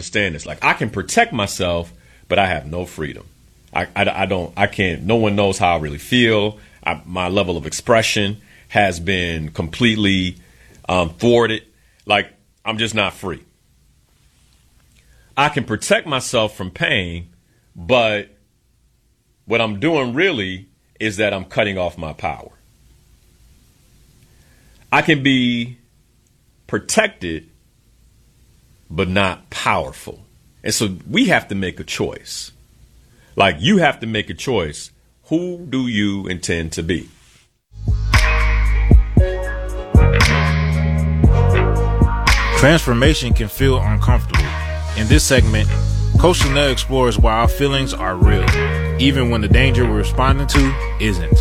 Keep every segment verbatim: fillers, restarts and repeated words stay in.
understand this. Like, I can protect myself, but I have no freedom. I, I, I don't, I can't, no one knows how I really feel. I, my level of expression has been completely um, thwarted. Like, I'm just not free. I can protect myself from pain, but what I'm doing really is that I'm cutting off my power. I can be protected, but not powerful. And so we have to make a choice. Like, you have to make a choice. Who do you intend to be? Transformation can feel uncomfortable. In this segment, Coach Linnell explores why our feelings are real, even when the danger we're responding to isn't.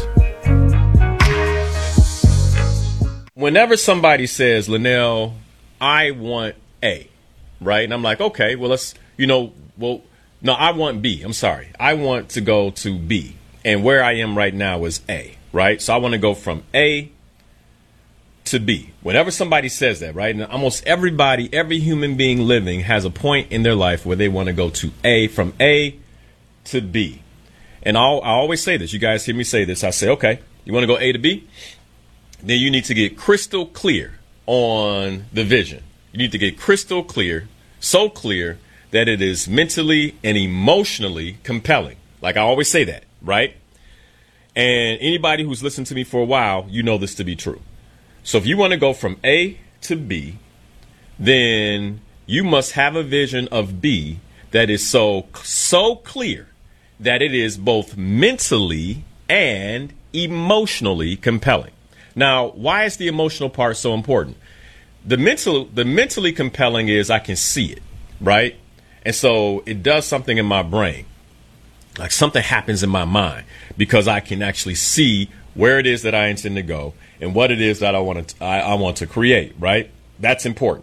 Whenever somebody says, Linnell, I want A, right? And I'm like, okay, well, let's, you know, well, no, I want B. I'm sorry. I want to go to B. And where I am right now is A, right? So I want to go from A to B. Whenever somebody says that, right? And almost everybody, every human being living has a point in their life where they want to go to A, from A to B. And I'll, I always say this. You guys hear me say this. I say, okay, you want to go A to B? Then you need to get crystal clear on the vision. You need to get crystal clear, so clear that it is mentally and emotionally compelling. Like I always say that, right? And anybody who's listened to me for a while, you know this to be true. So if you want to go from A to B, then you must have a vision of B that is so, so clear that it is both mentally and emotionally compelling. Now, why is the emotional part so important? The mental, the mentally compelling is I can see it, right? And so it does something in my brain. Like something happens in my mind because I can actually see where it is that I intend to go and what it is that I want to I, I want to create, right? That's important.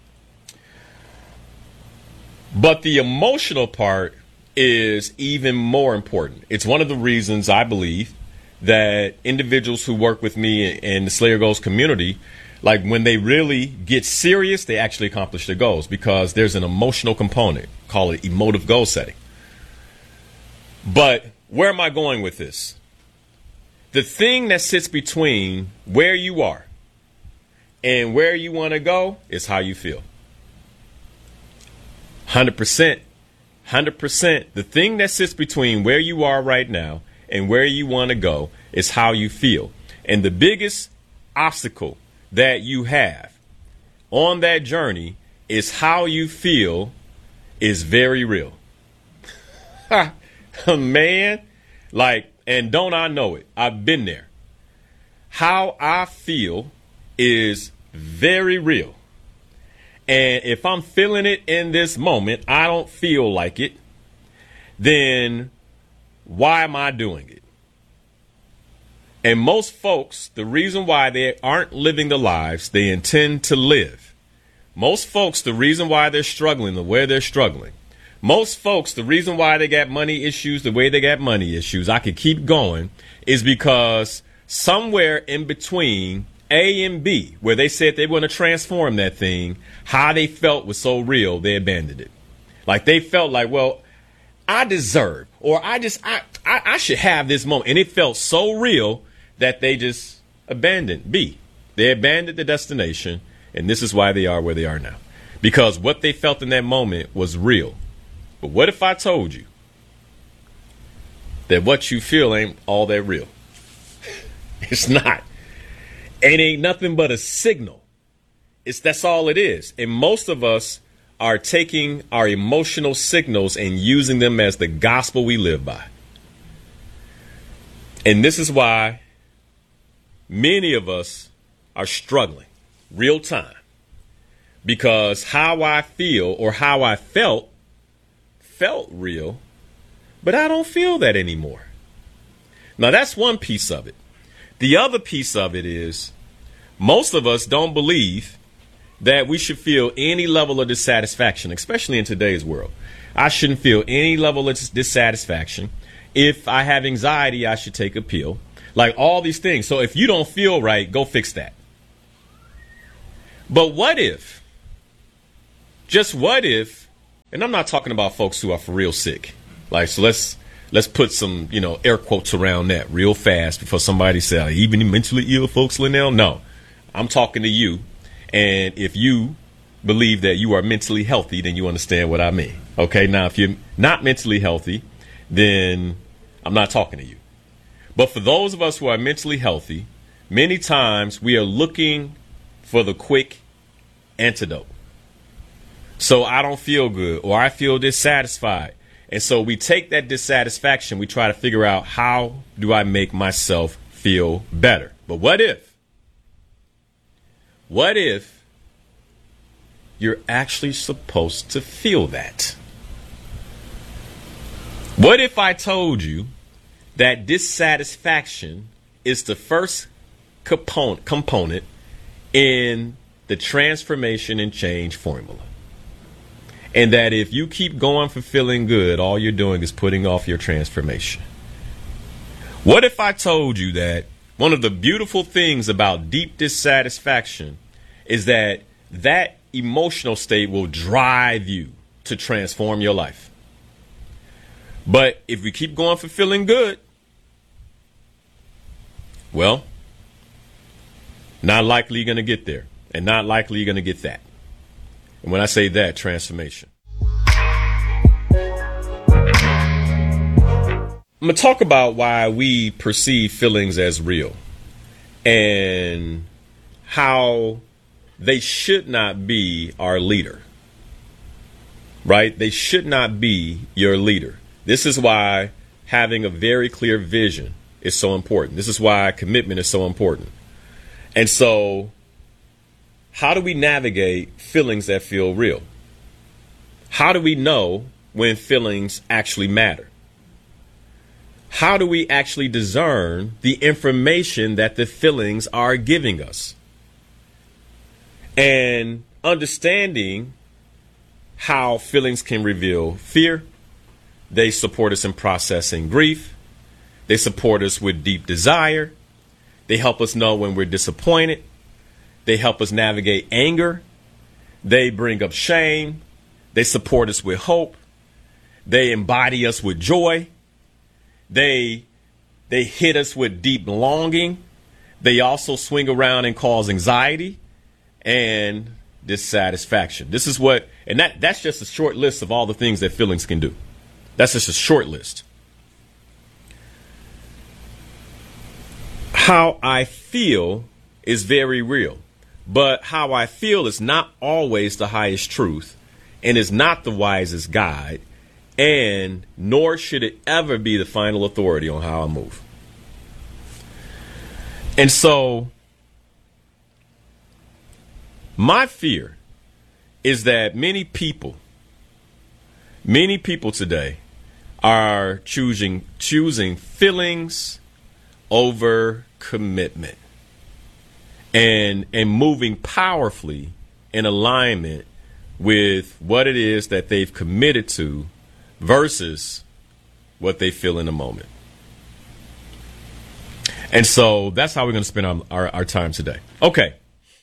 But the emotional part is even more important. It's one of the reasons I believe that individuals who work with me in the Slayer Goals community, like when they really get serious, they actually accomplish their goals because there's an emotional component, call it emotive goal setting. But where am I going with this? The thing that sits between where you are and where you want to go is how you feel. one hundred percent. one hundred percent. The thing that sits between where you are right now and where you want to go is how you feel. And the biggest obstacle that you have on that journey is how you feel is very real. Man, like, and don't I know it? I've been there. How I feel is very real. And if I'm feeling it in this moment, I don't feel like it, then why am I doing it? And most folks, the reason why they aren't living the lives they intend to live, most folks, the reason why they're struggling the way they're struggling, most folks, the reason why they got money issues the way they got money issues, I could keep going, is because somewhere in between A and B, where they said they want to transform that thing, how they felt was so real, they abandoned it. Like they felt like, well, I deserve, or I just, I, I, I should have this moment. And it felt so real that they just abandoned B. They abandoned the destination, and this is why they are where they are now. Because what they felt in that moment was real. But what if I told you that what you feel ain't all that real? It's not. It ain't nothing but a signal. It's that's all it is. And most of us are taking our emotional signals and using them as the gospel we live by. And this is why many of us are struggling real time. Because how I feel or how I felt felt real, but I don't feel that anymore. Now, that's one piece of it. The other piece of it is most of us don't believe that we should feel any level of dissatisfaction, especially in today's world. I shouldn't feel any level of dissatisfaction. If I have anxiety, I should take a pill. Like all these things. So if you don't feel right, go fix that. But what if, just what if and I'm not talking about folks who are for real sick. Like, so let's let's put some, you know, air quotes around that real fast before somebody says, even mentally ill folks, Linnell. No, I'm talking to you. And if you believe that you are mentally healthy, then you understand what I mean. Okay, now if you're not mentally healthy, then I'm not talking to you. But for those of us who are mentally healthy, many times we are looking for the quick antidote. So I don't feel good, or I feel dissatisfied. And so we take that dissatisfaction, we try to figure out, how do I make myself feel better? But what if, what if you're actually supposed to feel that? What if I told you that dissatisfaction is the first component component in the transformation and change formula? And that if you keep going for feeling good, all you're doing is putting off your transformation. What if I told you that one of the beautiful things about deep dissatisfaction is that that emotional state will drive you to transform your life? But if we keep going for feeling good, well, not likely you're going to get there, and not likely you're going to get that. And when I say that, transformation. I'm going to talk about why we perceive feelings as real and how they should not be our leader, right? They should not be your leader. This is why having a very clear vision is so important. This is why commitment is so important. And so, how do we navigate feelings that feel real? How do we know when feelings actually matter? How do we actually discern the information that the feelings are giving us? And understanding how feelings can reveal fear. They support us in processing grief. They support us with deep desire. They help us know when we're disappointed. They help us navigate anger. They bring up shame. They support us with hope. They embody us with joy. They, they hit us with deep longing. They also swing around and cause anxiety and dissatisfaction. This is what, and that, that's just a short list of all the things that feelings can do. That's just a short list. How I feel is very real, but how I feel is not always the highest truth and is not the wisest guide, and nor should it ever be the final authority on how I move. And so my fear is that many people, many people today are choosing choosing feelings over commitment and and moving powerfully in alignment with what it is that they've committed to versus what they feel in the moment. And so that's how we're going to spend our, our, our time today. Okay.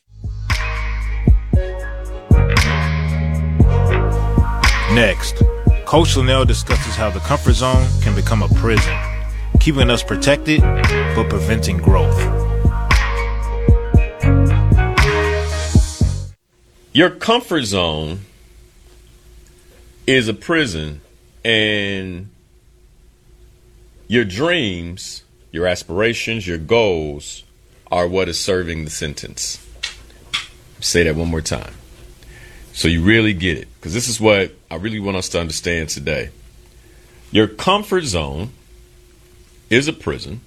Next, Coach Linnell discusses how the comfort zone can become a prison, keeping us protected but preventing growth. Your comfort zone is a prison, and your dreams, your aspirations, your goals are what is serving the sentence. Say that one more time so you really get it, because this is what I really want us to understand today. Your comfort zone is a prison,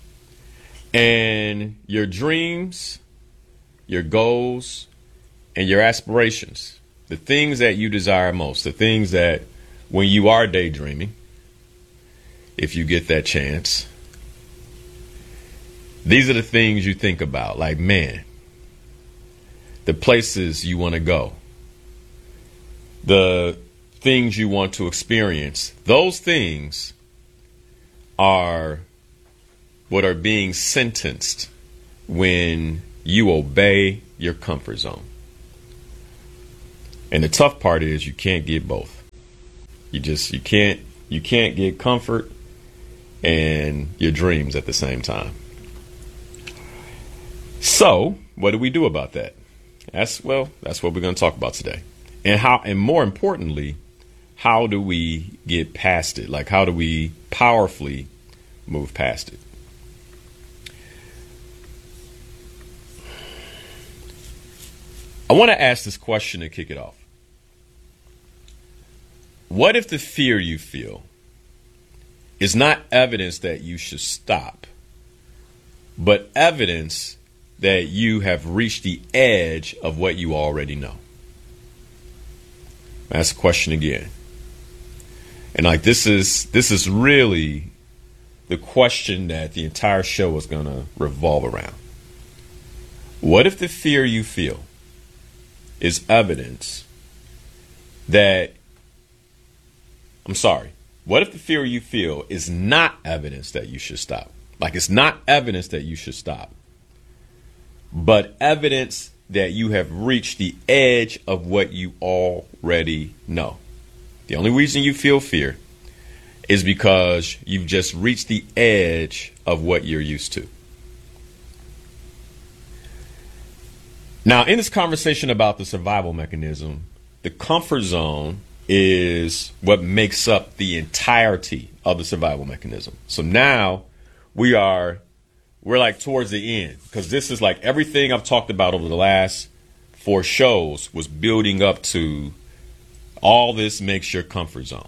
and your dreams, your goals, and your aspirations, the things that you desire most, the things that when you are daydreaming, if you get that chance, these are the things you think about, like, man, the places you want to go, the things you want to experience. Those things are what are being sentenced when you obey your comfort zone. And the tough part is you can't get both. You just you can't you can't get comfort and your dreams at the same time. So, what do we do about that? That's well, that's what we're going to talk about today. And how, and more importantly, how do we get past it? Like, how do we powerfully move past it? I want to ask this question to kick it off. What if the fear you feel is not evidence that you should stop, but evidence that you have reached the edge of what you already know? That's the question again. And like this is this is really the question that the entire show is going to revolve around. What if the fear you feel is evidence that I'm sorry. What if the fear you feel is not evidence that you should stop? Like it's not evidence that you should stop, but evidence that you have reached the edge of what you already know. The only reason you feel fear is because you've just reached the edge of what you're used to. Now, in this conversation about the survival mechanism, the comfort zone is what makes up the entirety of the survival mechanism. So now we are, we're like towards the end, because this is like everything I've talked about over the last four shows was building up to all this makes your comfort zone.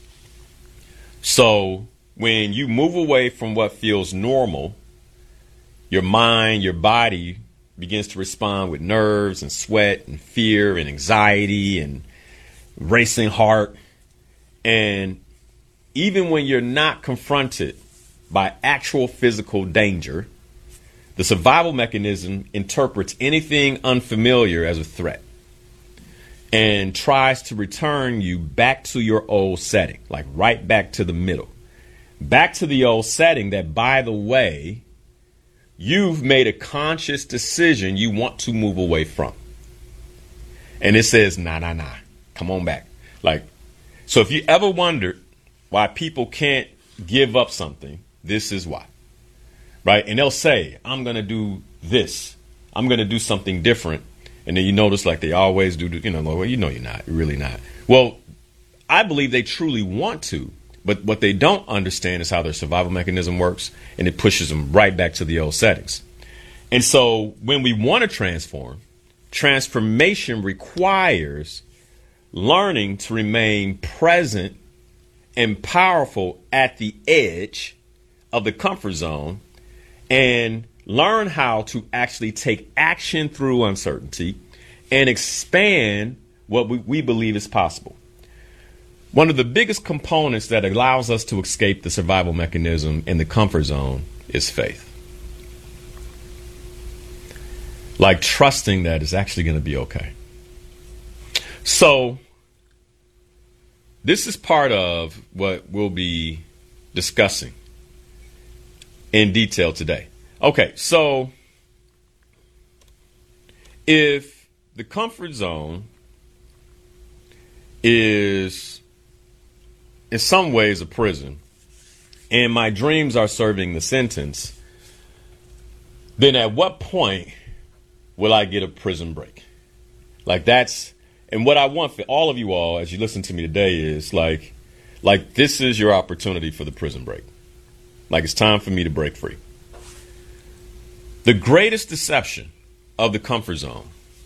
So when you move away from what feels normal, your mind, your body begins to respond with nerves and sweat and fear and anxiety and racing heart. And even when you're not confronted by actual physical danger, the survival mechanism interprets anything unfamiliar as a threat and tries to return you back to your old setting, like right back to the middle, back to the old setting that, by the way, you've made a conscious decision you want to move away from. And it says, nah, nah, nah, come on back. Like, so if you ever wondered why people can't give up something, this is why. Right. And they'll say, I'm going to do this. I'm going to do something different. And then you notice like they always do, you know, well, you know, you're not, you're really not. Well, I believe they truly want to. But what they don't understand is how their survival mechanism works. And it pushes them right back to the old settings. And so when we want to transform, transformation requires learning to remain present and powerful at the edge of the comfort zone and learn how to actually take action through uncertainty and expand what we, we believe is possible. One of the biggest components that allows us to escape the survival mechanism in the comfort zone is faith. Like trusting that it's actually going to be okay. So this is part of what we'll be discussing in detail today. Okay, so if the comfort zone is in some ways a prison and my dreams are serving the sentence, then at what point will I get a prison break? Like that's, and what I want for all of you all as you listen to me today is like, like this is your opportunity for the prison break. Like it's time for me to break free. The greatest deception of the comfort zone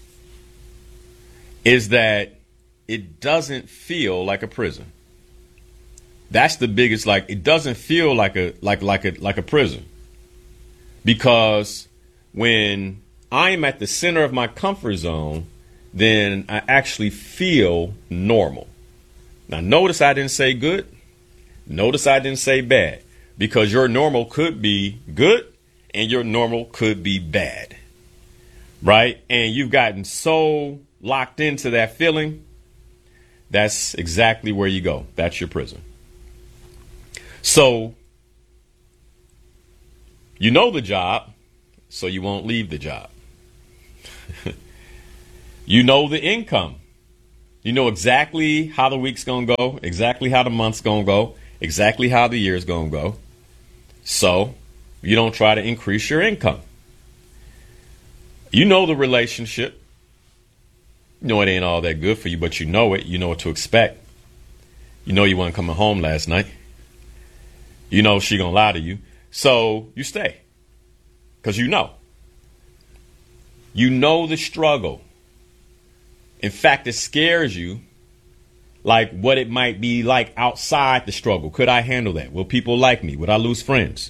is that it doesn't feel like a prison. That's the biggest, like, it doesn't feel like a, like, like a, like a prison. Because when I'm at the center of my comfort zone, then I actually feel normal. Now, notice I didn't say good. Notice I didn't say bad, because your normal could be good and your normal could be bad. Right. And you've gotten so locked into that feeling. That's exactly where you go. That's your prison. So you know the job, so you won't leave the job. You know the income. You know exactly how the week's going to go, exactly how the month's going to go, exactly how the year's going to go. So you don't try to increase your income. You know the relationship. You know it ain't all that good for you, but you know it. You know what to expect. You know you weren't coming home last night. You know she going to lie to you. So you stay. Because you know. You know the struggle. In fact, it scares you, like what it might be like outside the struggle. Could I handle that? Will people like me? Would I lose friends?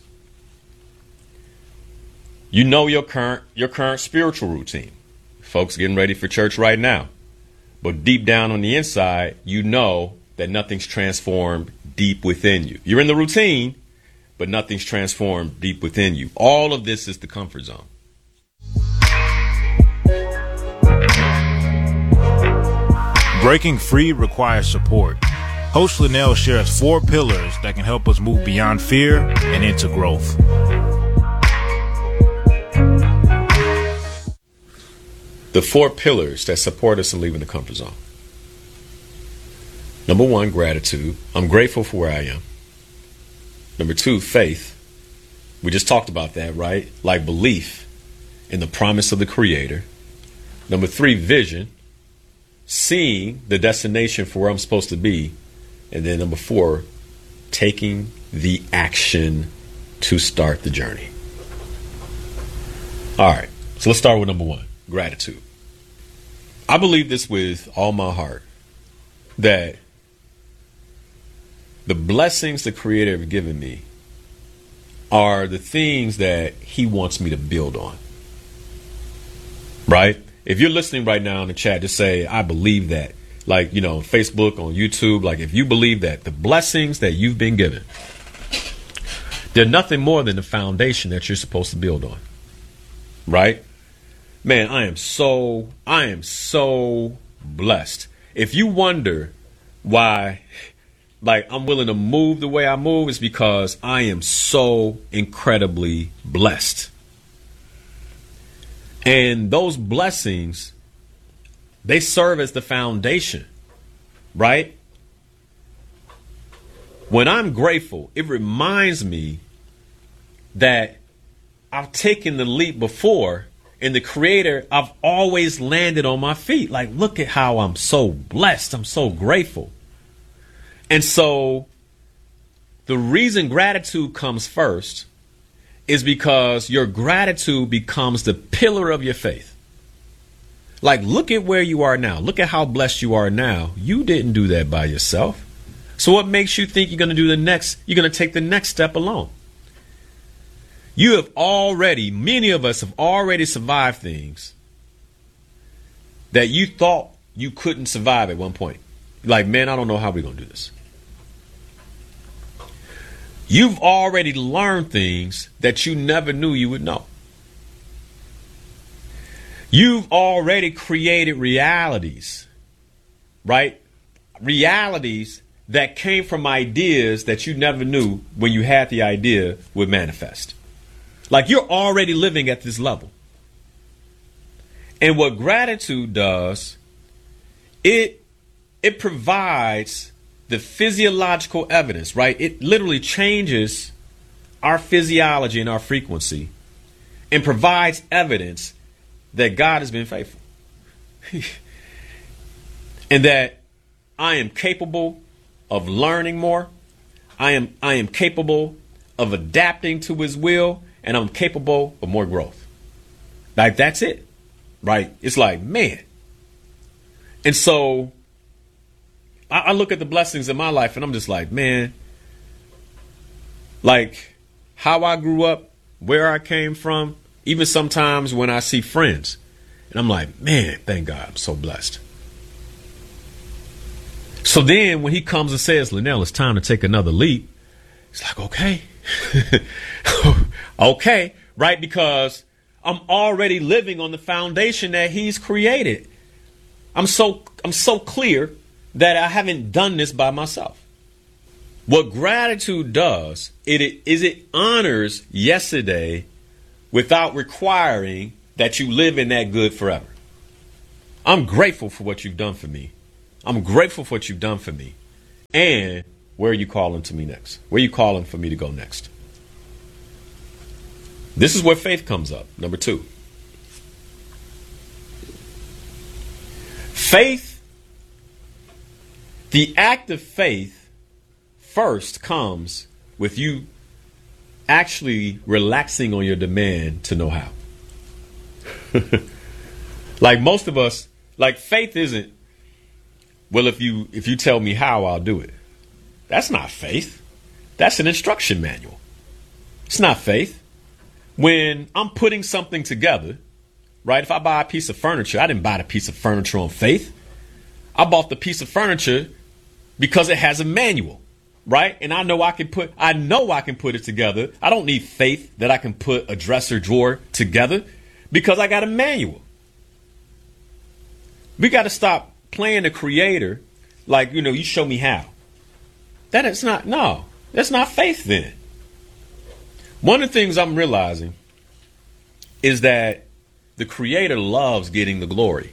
You know your current your current spiritual routine. Folks getting ready for church right now. But deep down on the inside, you know that nothing's transformed deep within you. You're in the routine, but nothing's transformed deep within you. All of this is the comfort zone. Breaking free requires support. Host Linnell shares four pillars that can help us move beyond fear and into growth. The four pillars that support us in leaving the comfort zone. Number one, gratitude. I'm grateful for where I am. Number two, faith. We just talked about that, right? Like belief in the promise of the Creator. Number three, vision. Seeing the destination for where I'm supposed to be. And then number four, taking the action to start the journey. All right, so let's start with number one, gratitude. I believe this with all my heart, that the blessings the Creator has given me are the things that He wants me to build on. Right? If you're listening right now in the chat, just say, I believe that. Like, you know, Facebook, on YouTube, like if you believe that the blessings that you've been given, they're nothing more than the foundation that you're supposed to build on. Right? Man, I am so, I am so blessed. If you wonder why, like, I'm willing to move the way I move, it's because I am so incredibly blessed. And those blessings, they serve as the foundation, right? When I'm grateful, it reminds me that I've taken the leap before, and the Creator, I've always landed on my feet. Like, look at how I'm so blessed. I'm so grateful. And so the reason gratitude comes first is because your gratitude becomes the pillar of your faith. Like, look at where you are now. Look at how blessed you are now. You didn't do that by yourself. So what makes you think you're going to do the next? You're going to take the next step alone. You have already, many of us have already survived things that you thought you couldn't survive at one point. Like, man, I don't know how we're going to do this. You've already learned things that you never knew you would know. You've already created realities, right? Realities that came from ideas that you never knew when you had the idea would manifest. Like, you're already living at this level. And what gratitude does, it it provides the physiological evidence, right? It literally changes our physiology and our frequency and provides evidence that God has been faithful. And that I am capable of learning more. I am I am capable of adapting to His will, and I'm capable of more growth. Like, that's it, right? It's like, man. And so I, I look at the blessings in my life and I'm just like, man, like how I grew up, where I came from, even sometimes when I see friends and I'm like, man, thank God, I'm so blessed. So then when He comes and says, Linnell, it's time to take another leap, it's like, okay, okay, right? Because I'm already living on the foundation that He's created. I'm so I'm so clear that I haven't done this by myself. What gratitude does, it is it honors yesterday without requiring that you live in that good forever. I'm grateful for what you've done for me. I'm grateful for what you've done for me. And where are you calling to me next? Where are you calling for me to go next? This is where faith comes up. Number two. Faith, the act of faith first comes with you actually relaxing on your demand to know how. Like most of us, like faith isn't, well, if you if you tell me how, I'll do it. That's not faith. That's an instruction manual. It's not faith. When I'm putting something together, right? If I buy a piece of furniture, I didn't buy the piece of furniture on faith. I bought the piece of furniture because it has a manual, right? And I know I can put, I know I can put it together. I don't need faith that I can put a dresser drawer together because I got a manual. We got to stop playing the creator like, you know, you show me how. That is not, no, that's not faith then. One of the things I'm realizing is that the creator loves getting the glory.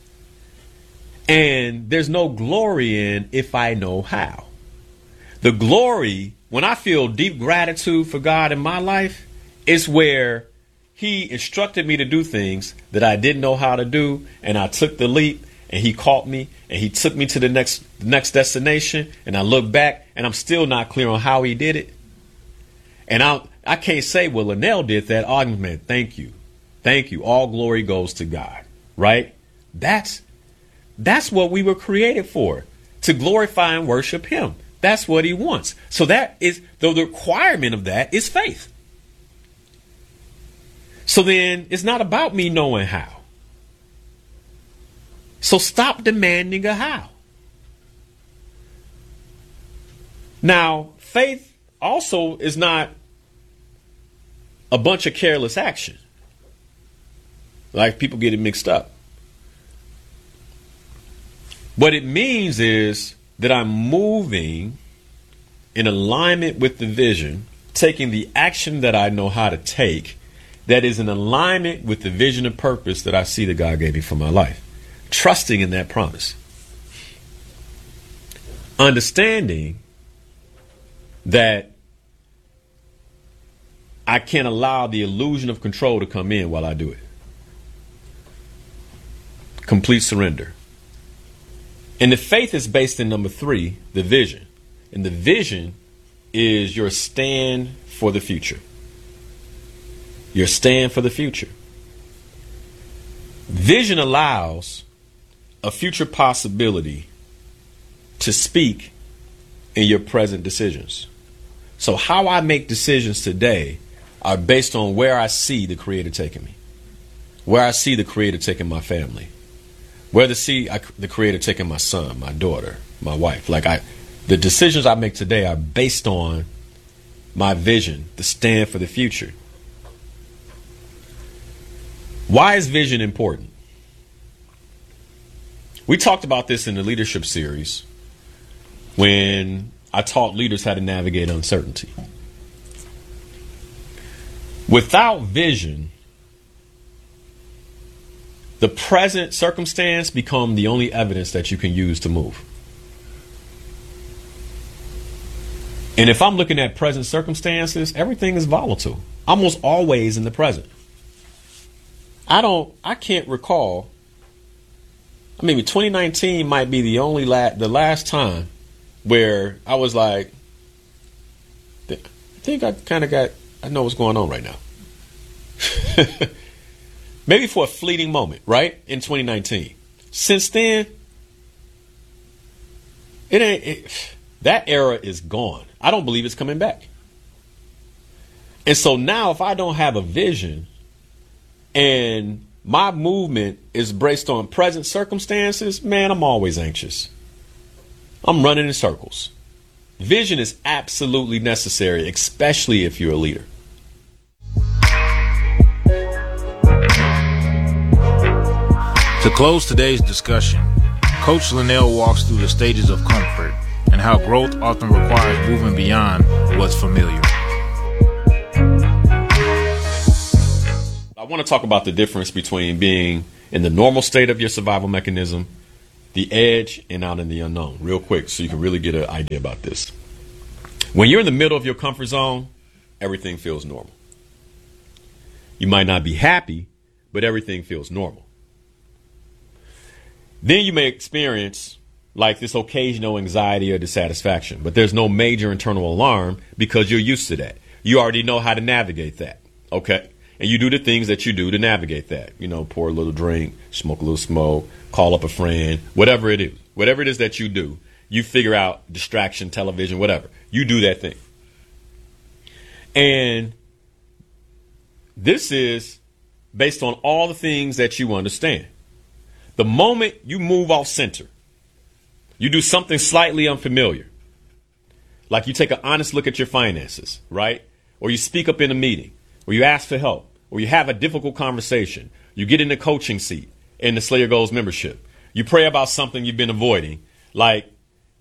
And there's no glory in if I know how. The glory, when I feel deep gratitude for God in my life, is where he instructed me to do things that I didn't know how to do. And I took the leap and he caught me and he took me to the next next destination. And I look back and I'm still not clear on how he did it. And I I can't say, well, Linnell did that. Oh, man, thank you. Thank you. All glory goes to God. Right? That's that's what we were created for, to glorify and worship him. That's what he wants. So that is the requirement of that is faith. So then it's not about me knowing how. So stop demanding a how. Now, faith also is not a bunch of careless action. Like people get it mixed up. What it means is that I'm moving in alignment with the vision, taking the action that I know how to take that is in alignment with the vision and purpose that I see that God gave me for my life. Trusting in that promise. Understanding that I can't allow the illusion of control to come in while I do it. Complete surrender. And the faith is based in number three, the vision. And the vision is your stand for the future. Your stand for the future. Vision allows a future possibility to speak in your present decisions. So how I make decisions today are based on where I see the Creator taking me, where I see the Creator taking my family, where the see I, the Creator taking my son, my daughter, my wife. Like I, the decisions I make today are based on my vision, the stand for the future. Why is vision important? We talked about this in the leadership series when I taught leaders how to navigate uncertainty. Without vision, the present circumstance becomes the only evidence that you can use to move. And if I'm looking at present circumstances, everything is volatile. Almost always in the present. I don't, I can't recall. I mean, twenty nineteen might be the only la- the last time where I was like, I think I kind of got, I know what's going on right now. Maybe for a fleeting moment, right? In twenty nineteen. Since then, it ain't, it, that era is gone. I don't believe it's coming back. And so now if I don't have a vision and my movement is based on present circumstances, man, I'm always anxious. I'm running in circles. Vision is absolutely necessary, especially if you're a leader. To close today's discussion, Coach Linnell walks through the stages of comfort and how growth often requires moving beyond what's familiar. I want to talk about the difference between being in the normal state of your survival mechanism The edge and out in the unknown. Real quick, so you can really get an idea about this. When you're in the middle of your comfort zone, everything feels normal. You might not be happy, but everything feels normal. Then you may experience like this occasional anxiety or dissatisfaction, but there's no major internal alarm because you're used to that. You already know how to navigate that. Okay. And you do the things that you do to navigate that. You know, pour a little drink, smoke a little smoke, call up a friend, whatever it is, whatever it is that you do, you figure out distraction, television, whatever. You do that thing. And this is based on all the things that you understand. The moment you move off center, you do something slightly unfamiliar, like you take an honest look at your finances, right? Or you speak up in a meeting, or you ask for help, or you have a difficult conversation. You get in the coaching seat in the Slayer Goals membership. You pray about something you've been avoiding, like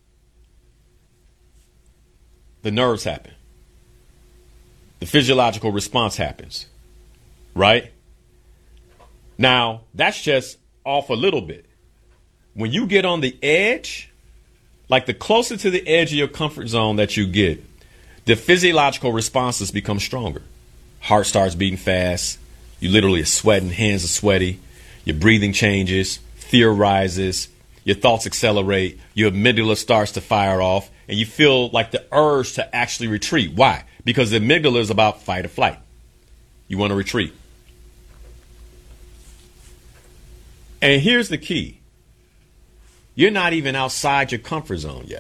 the nerves happen. The physiological response happens, right? Now, that's just off a little bit. When you get on the edge, like the closer to the edge of your comfort zone that you get, the physiological responses become stronger. Heart starts beating fast. You literally are sweating. Hands are sweaty. Your breathing changes. Fear rises. Your thoughts accelerate. Your amygdala starts to fire off. And you feel like the urge to actually retreat. Why? Because the amygdala is about fight or flight. You want to retreat. And here's the key. You're not even outside your comfort zone yet.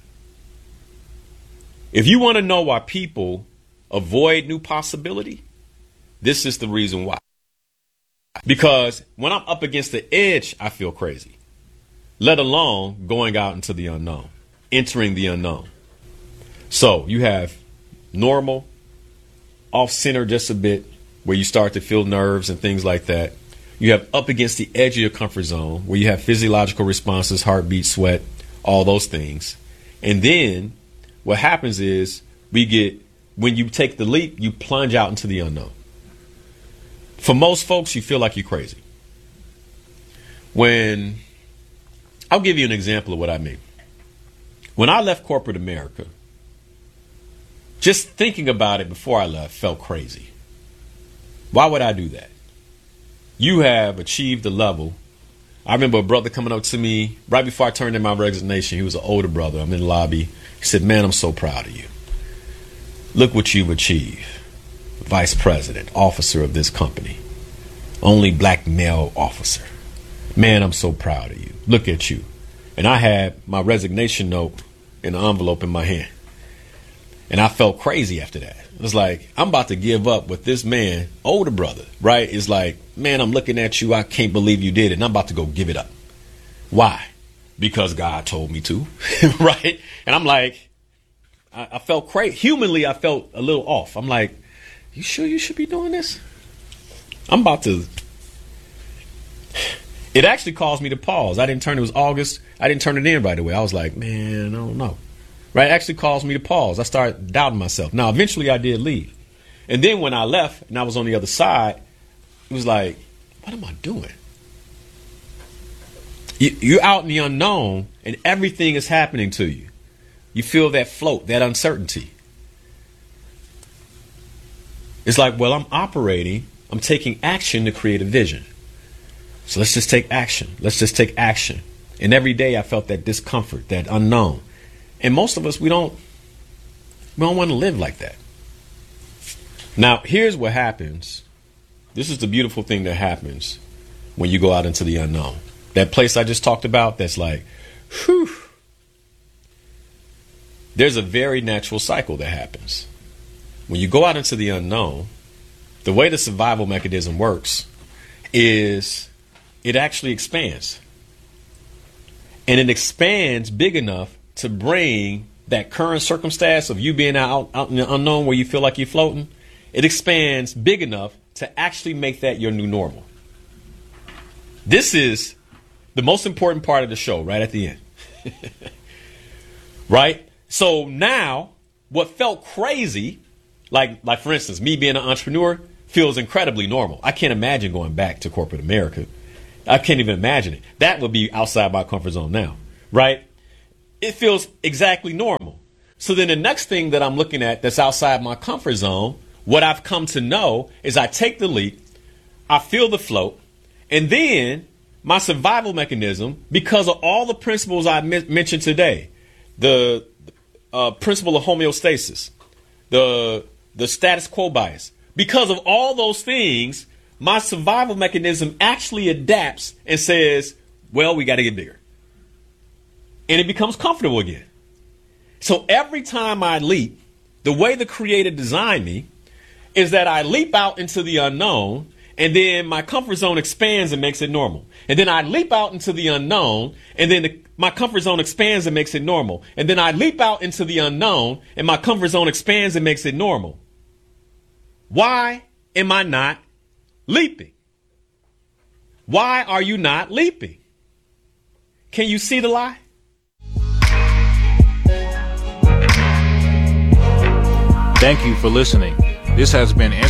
If you want to know why people avoid new possibility, this is the reason why. Because when I'm up against the edge, I feel crazy, let alone going out into the unknown, entering the unknown. So you have normal, off center just a bit, where you start to feel nerves and things like that. You have up against the edge of your comfort zone, where you have physiological responses, heartbeat, sweat, all those things. And then what happens is we get, when you take the leap, you plunge out into the unknown. For most folks, you feel like you're crazy. When, I'll give you an example of what I mean. When I left corporate America, just thinking about it before I left felt crazy. Why would I do that? You have achieved a level. I remember a brother coming up to me right before I turned in my resignation. He was an older brother. I'm in the lobby. He said, "Man, I'm so proud of you. Look what you've achieved. Vice president, officer of this company. Only black male officer. Man, I'm so proud of you. Look at you." And I had my resignation note in an envelope in my hand. And I felt crazy after that. It was like, I'm about to give up with this man, older brother, right? It's like, man, I'm looking at you. I can't believe you did it. And I'm about to go give it up. Why? Because God told me to, right? And I'm like, I, I felt crazy. Humanly, I felt a little off. I'm like, you sure you should be doing this? I'm about to. It actually caused me to pause. I didn't turn, it was August. I didn't turn it in right away. I was like, man, I don't know. Right? It actually caused me to pause. I started doubting myself. Now, eventually I did leave. And then when I left and I was on the other side, it was like, what am I doing? You, you're out in the unknown and everything is happening to you. You feel that float, that uncertainty. It's like, well, I'm operating. I'm taking action to create a vision. So let's just take action. Let's just take action. And every day I felt that discomfort, that unknown. And most of us, we don't, we don't want to live like that. Now, here's what happens. This is the beautiful thing that happens when you go out into the unknown. That place I just talked about, that's like, whew. There's a very natural cycle that happens. When you go out into the unknown, the way the survival mechanism works is it actually expands. And it expands big enough to bring that current circumstance of you being out, out in the unknown where you feel like you're floating. It expands big enough to actually make that your new normal. This is the most important part of the show right at the end. Right? So now what felt crazy, like, like for instance, me being an entrepreneur feels incredibly normal. I can't imagine going back to corporate America. I can't even imagine it. That would be outside my comfort zone now, right? It feels exactly normal. So then the next thing that I'm looking at that's outside my comfort zone, what I've come to know is I take the leap, I feel the float, and then my survival mechanism, because of all the principles I m- mentioned today, the uh, principle of homeostasis, the the status quo bias, because of all those things, my survival mechanism actually adapts and says, well, we got to get bigger. And it becomes comfortable again. So every time I leap, the way the Creator designed me is that I leap out into the unknown, and then my comfort zone expands and makes it normal. And then I leap out into the unknown, and then the, my comfort zone expands and makes it normal. And then I leap out into the unknown, and my comfort zone expands and makes it normal. Why am I not leaping? Why are you not leaping? Can you see the lie? Thank you for listening. This has been